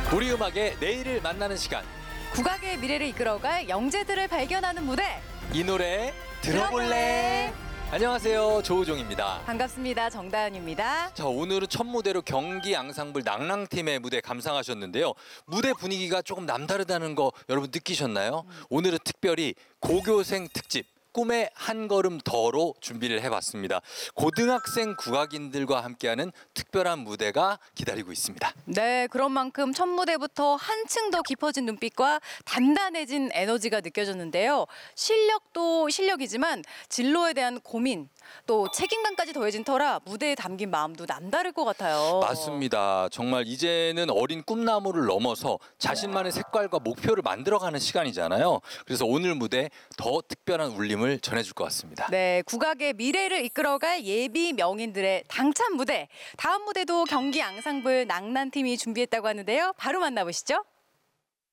우리 음악의 내일을 만나는 시간. 국악의 미래를 이끌어갈 영재들을 발견하는 무대. 이 노래 들어볼래? 안녕하세요, 조우종입니다. 반갑습니다. 정다은입니다. 자, 오늘은 첫 무대로 경기 앙상블 낭랑팀의 무대 감상하셨는데요. 무대 분위기가 조금 남다르다는 거 여러분 느끼셨나요? 오늘은 특별히 고교생 특집 꿈의 한 걸음 더로 준비를 해봤습니다. 고등학생 국악인들과 함께하는 특별한 무대가 기다리고 있습니다. 네, 그런 만큼 첫 무대부터 한층 더 깊어진 눈빛과 단단해진 에너지가 느껴졌는데요. 실력도 실력이지만 진로에 대한 고민, 또 책임감까지 더해진 터라 무대에 담긴 마음도 남다를 것 같아요. 맞습니다. 정말 이제는 어린 꿈나무를 넘어서 자신만의 색깔과 목표를 만들어가는 시간이잖아요. 그래서 오늘 무대 더 특별한 울림을 전해줄 것 같습니다. 네, 국악의 미래를 이끌어갈 예비 명인들의 당찬 무대. 다음 무대도 경기 앙상블 낭란팀이 준비했다고 하는데요. 바로 만나보시죠.